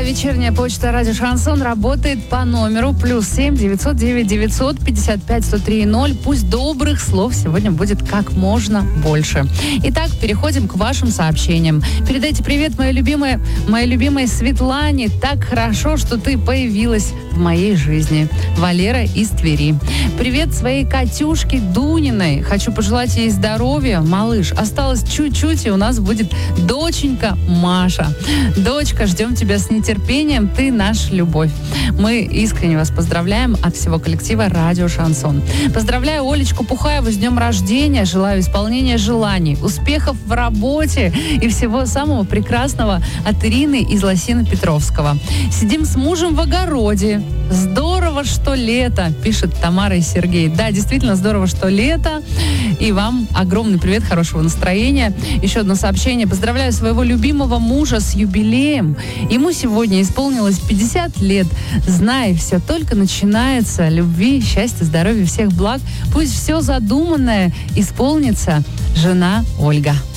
Вечерняя почта «Радио Шансон» работает по номеру +7 909 955 103 0. Пусть добрых слов сегодня будет как можно больше. Итак, переходим к вашим сообщениям. Передайте привет моей любимой Светлане. Так хорошо, что ты появилась в моей жизни. Валера из Твери. Привет своей Катюшке Дуниной. Хочу пожелать ей здоровья. Малыш, осталось чуть-чуть, и у нас будет доченька Маша. Дочка, ждем тебя с нетерпением. Ты наша любовь. Мы искренне вас поздравляем от всего коллектива «Радио Шансон». Поздравляю Олечку Пухаеву с днем рождения. Желаю исполнения желаний, успехов в работе и всего самого прекрасного от Ирины из Лосино-Петровского. Сидим с мужем в огороде. Здорово, что лето, пишет Тамара и Сергей. Да, действительно здорово, что лето. И вам огромный привет, хорошего настроения. Еще одно сообщение. Поздравляю своего любимого мужа с юбилеем. Ему сегодня исполнилось 50 лет. Знай, все только начинается. Любви, счастья, здоровья, всех благ. Пусть все задуманное исполнится. Жена Ольга.